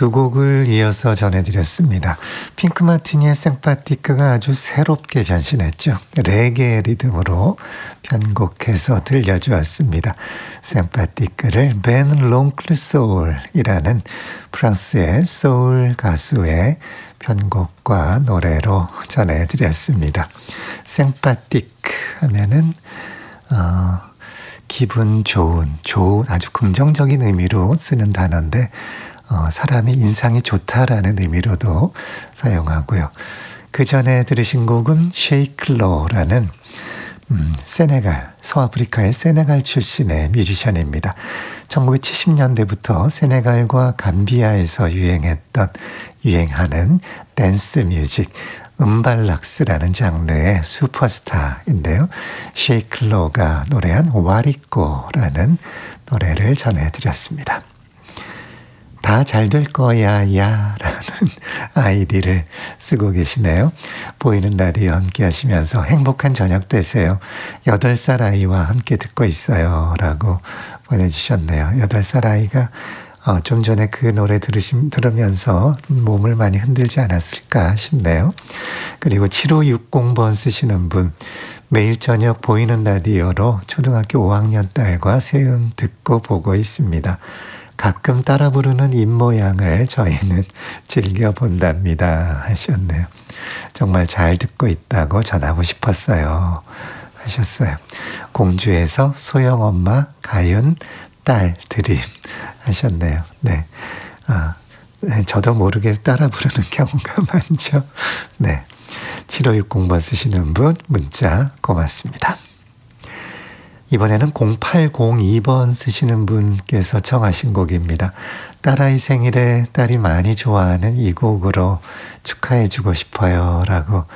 두 곡을 이어서 전해드렸습니다. 핑크 마티니의 생파티크가 아주 새롭게 변신했죠. 레게 리듬으로 편곡해서 들려주었습니다. 생파티크를 벤 롱클 소울이라는 프랑스의 소울 가수의 편곡과 노래로 전해드렸습니다. 생파티크 하면은 기분 좋은 아주 긍정적인 의미로 쓰는 단어인데 사람의 인상이 좋다라는 의미로도 사용하고요. 그 전에 들으신 곡은 쉐이클로라는 세네갈, 서아프리카의 세네갈 출신의 뮤지션입니다. 1970년대부터 세네갈과 감비아에서 유행하는 댄스 뮤직, 음발락스라는 장르의 슈퍼스타인데요. 쉐이클로가 노래한 와리꼬라는 노래를 전해드렸습니다. 다 잘 될 거야 야 라는 아이디를 쓰고 계시네요. 보이는 라디오 함께 하시면서 행복한 저녁 되세요. 8살 아이와 함께 듣고 있어요 라고 보내주셨네요. 8살 아이가 좀 전에 그 노래 들으면서 몸을 많이 흔들지 않았을까 싶네요. 그리고 7560번 쓰시는 분, 매일 저녁 보이는 라디오로 초등학교 5학년 딸과 세음 듣고 보고 있습니다. 가끔 따라 부르는 입모양을 저희는 즐겨본답니다 하셨네요. 정말 잘 듣고 있다고 전하고 싶었어요 하셨어요. 공주에서 소영엄마, 가윤, 딸 드림 하셨네요. 네, 저도 모르게 따라 부르는 경우가 많죠. 네, 7560번 쓰시는 분 문자 고맙습니다. 이번에는 0802번 쓰시는 분께서 청하신 곡입니다. 딸아이 생일에 딸이 많이 좋아하는 이 곡으로 축하해주고 싶어요 라고